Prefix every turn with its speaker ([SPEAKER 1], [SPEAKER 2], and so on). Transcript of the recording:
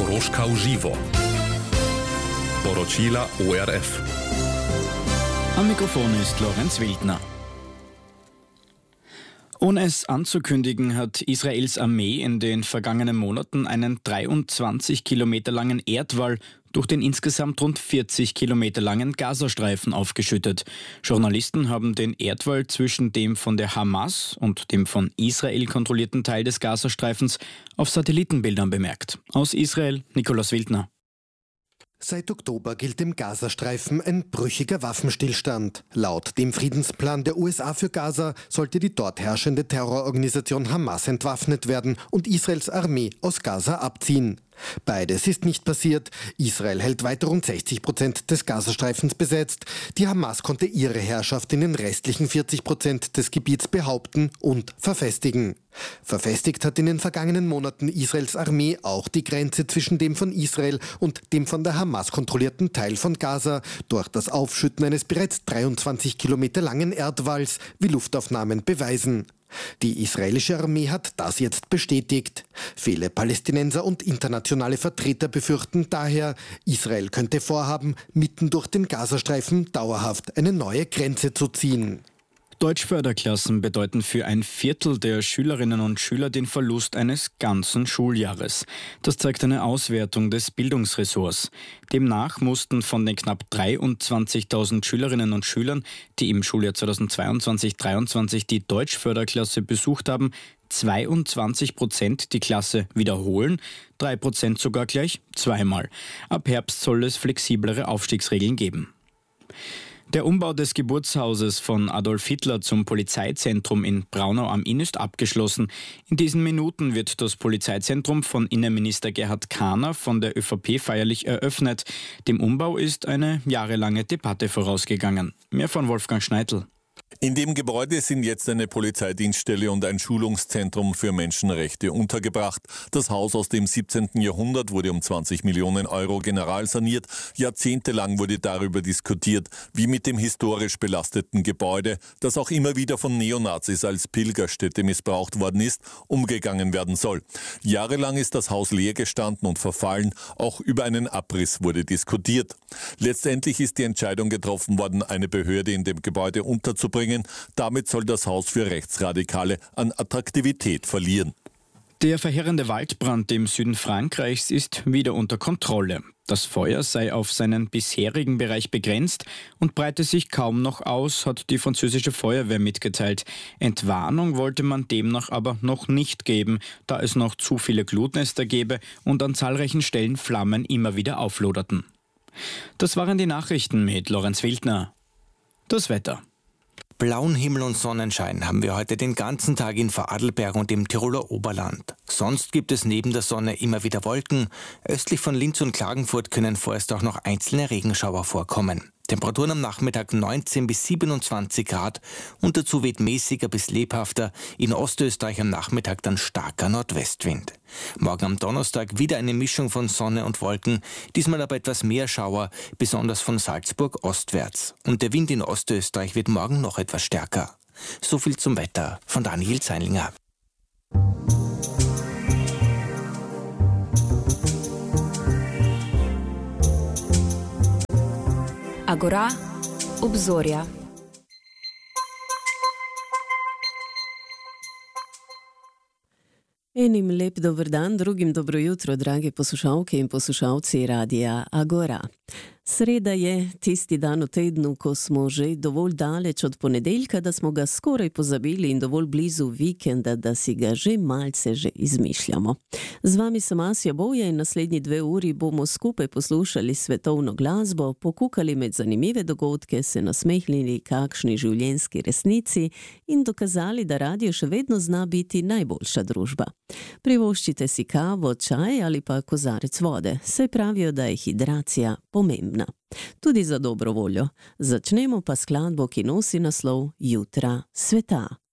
[SPEAKER 1] Koroška v živo. Poročila ORF.
[SPEAKER 2] Am Mikrofon ist Lorenz Wildner. Ohne es anzukündigen, hat Israels Armee in den vergangenen Monaten einen 23 Kilometer langen Erdwall durch den insgesamt rund 40 Kilometer langen Gazastreifen aufgeschüttet. Journalisten haben den Erdwall zwischen dem von der Hamas und dem von Israel kontrollierten Teil des Gazastreifens auf Satellitenbildern bemerkt. Aus Israel, Nikolaus Wildner.
[SPEAKER 3] Seit Oktober gilt im Gazastreifen ein brüchiger Waffenstillstand. Laut dem Friedensplan der USA für Gaza sollte die dort herrschende Terrororganisation Hamas entwaffnet werden und Israels Armee aus Gaza abziehen. Beides ist nicht passiert. Israel hält weiter rund 60% des Gazastreifens besetzt. Die Hamas konnte ihre Herrschaft in den restlichen 40% des Gebiets behaupten und verfestigen. Verfestigt hat in den vergangenen Monaten Israels Armee auch die Grenze zwischen dem von Israel und dem von der Hamas kontrollierten Teil von Gaza durch das Aufschütten eines bereits 23 Kilometer langen Erdwalls, wie Luftaufnahmen beweisen. Die israelische Armee hat das jetzt bestätigt. Viele Palästinenser und internationale Vertreter befürchten daher, Israel könnte vorhaben, mitten durch den Gazastreifen dauerhaft eine neue Grenze zu ziehen.
[SPEAKER 2] Deutschförderklassen bedeuten für ein Viertel der Schülerinnen und Schüler den Verlust eines ganzen Schuljahres. Das zeigt eine Auswertung des Bildungsressorts. Demnach mussten von den knapp 23.000 Schülerinnen und Schülern, die im Schuljahr 2022/23 die Deutschförderklasse besucht haben, 22% die Klasse wiederholen, 3% sogar gleich zweimal. Ab Herbst soll es flexiblere Aufstiegsregeln geben. Der Umbau des Geburtshauses von Adolf Hitler zum Polizeizentrum in Braunau am Inn ist abgeschlossen. In diesen Minuten wird das Polizeizentrum von Innenminister Gerhard Kahner von der ÖVP feierlich eröffnet. Dem Umbau ist eine jahrelange Debatte vorausgegangen. Mehr von Wolfgang Schneidl.
[SPEAKER 4] In dem Gebäude sind jetzt eine Polizeidienststelle und ein Schulungszentrum für Menschenrechte untergebracht. Das Haus aus dem 17. Jahrhundert wurde um 20 Millionen Euro generalsaniert. Jahrzehntelang wurde darüber diskutiert, wie mit dem historisch belasteten Gebäude, das auch immer wieder von Neonazis als Pilgerstätte missbraucht worden ist, umgegangen werden soll. Jahrelang ist das Haus leer gestanden und verfallen. Auch über einen Abriss wurde diskutiert. Letztendlich ist die Entscheidung getroffen worden, eine Behörde in dem Gebäude unterzubringen. Damit soll das Haus für Rechtsradikale an Attraktivität verlieren.
[SPEAKER 2] Der verheerende Waldbrand im Süden Frankreichs ist wieder unter Kontrolle. Das Feuer sei auf seinen bisherigen Bereich begrenzt und breite sich kaum noch aus, hat die französische Feuerwehr mitgeteilt. Entwarnung wollte man demnach aber noch nicht geben, da es noch zu viele Glutnester gäbe und an zahlreichen Stellen Flammen immer wieder aufloderten. Das waren die Nachrichten mit Lorenz Wildner. Das Wetter.
[SPEAKER 5] Blauen Himmel und Sonnenschein haben wir heute den ganzen Tag in Vorarlberg und im Tiroler Oberland. Sonst gibt es neben der Sonne immer wieder Wolken. Östlich von Linz und Klagenfurt können vorerst auch noch einzelne Regenschauer vorkommen. Temperaturen am Nachmittag 19 bis 27 Grad und dazu weht mäßiger bis lebhafter, in Ostösterreich am Nachmittag dann starker Nordwestwind. Morgen am Donnerstag wieder eine Mischung von Sonne und Wolken, diesmal aber etwas mehr Schauer, besonders von Salzburg ostwärts. Und der Wind in Ostösterreich wird morgen noch etwas stärker. So viel zum Wetter von Daniel Zeinlinger.
[SPEAKER 6] Agora, obzorja.
[SPEAKER 7] Enim lep dober dan, drugim dobro jutro, drage poslušalke in poslušalci Radia Agora. Sreda je tisti dan v tednu, ko smo že dovolj daleč od ponedeljka, da smo ga skoraj pozabili in dovolj blizu vikenda, da si ga že malce že izmišljamo. Z vami sem Asja Boja in naslednji 2 uri bomo skupaj poslušali svetovno glasbo, pokukali med zanimive dogodke, se nasmehnili kakšni življenjski resnici in dokazali, da radio še vedno zna biti najboljša družba. Privoščite si kavo, čaj ali pa kozarec vode, saj pravijo, da je hidracija pomembna. Tudi za dobro voljo. Začnemo pa skladbo, ki nosi naslov Jutra sveta.